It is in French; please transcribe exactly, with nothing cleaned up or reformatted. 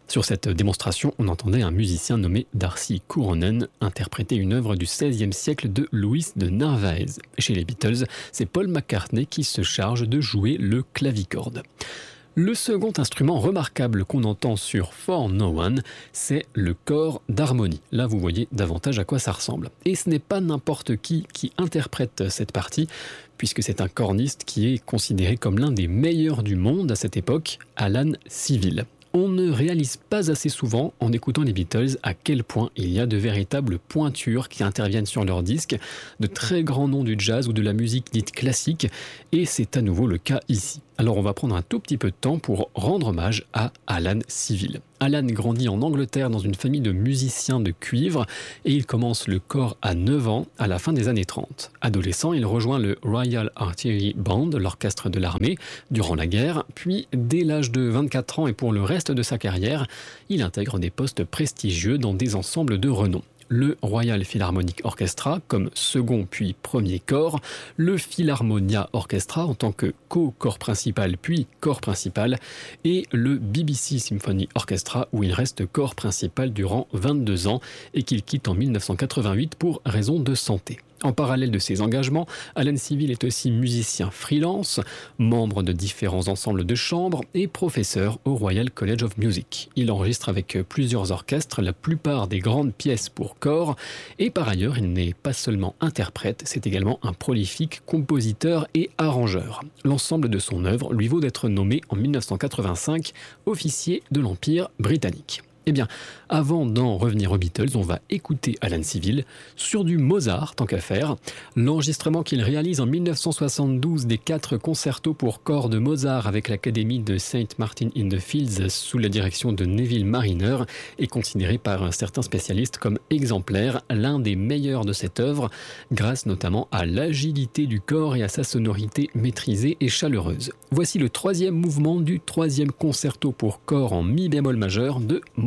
Sur cette démonstration, on entendait un musicien nommé D'Arcy Couronen interpréter une œuvre du seizième siècle de Louis de Narvaez. Chez les Beatles, c'est Paul McCartney qui se charge de jouer le clavicorde. Le second instrument remarquable qu'on entend sur For No One, c'est le corps d'harmonie. Là, vous voyez davantage à quoi ça ressemble. Et ce n'est pas n'importe qui qui interprète cette partie, puisque c'est un corniste qui est considéré comme l'un des meilleurs du monde à cette époque, Alan Civil. On ne réalise pas assez souvent, en écoutant les Beatles, à quel point il y a de véritables pointures qui interviennent sur leurs disques, de très grands noms du jazz ou de la musique dite classique, et c'est à nouveau le cas ici. Alors on va prendre un tout petit peu de temps pour rendre hommage à Alan Civil. Alan grandit en Angleterre dans une famille de musiciens de cuivre et il commence le corps à neuf ans à la fin des années trente. Adolescent, il rejoint le Royal Artillery Band, l'orchestre de l'armée, durant la guerre, puis dès l'âge de vingt-quatre ans et pour le reste de sa carrière, il intègre des postes prestigieux dans des ensembles de renom. Le Royal Philharmonic Orchestra comme second puis premier corps, le Philharmonia Orchestra en tant que co-corps principal puis corps principal, et le B B C Symphony Orchestra où il reste corps principal durant vingt-deux ans et qu'il quitte en dix-neuf cent quatre-vingt-huit pour raison de santé. En parallèle de ses engagements, Alan Civil est aussi musicien freelance, membre de différents ensembles de chambre et professeur au Royal College of Music. Il enregistre avec plusieurs orchestres la plupart des grandes pièces pour corps et par ailleurs, il n'est pas seulement interprète, c'est également un prolifique compositeur et arrangeur. L'ensemble de son œuvre lui vaut d'être nommé en dix-neuf cent quatre-vingt-cinq officier de l'Empire britannique. Eh bien, avant d'en revenir aux Beatles, on va écouter Alan Civil sur du Mozart, tant qu'à faire. L'enregistrement qu'il réalise en dix-neuf cent soixante-douze des quatre concertos pour corps de Mozart avec l'Académie de Saint Martin in the Fields sous la direction de Neville Marriner est considéré par certains spécialistes comme exemplaire, l'un des meilleurs de cette œuvre, grâce notamment à l'agilité du corps et à sa sonorité maîtrisée et chaleureuse. Voici le troisième mouvement du troisième concerto pour corps en mi bémol majeur de Mozart.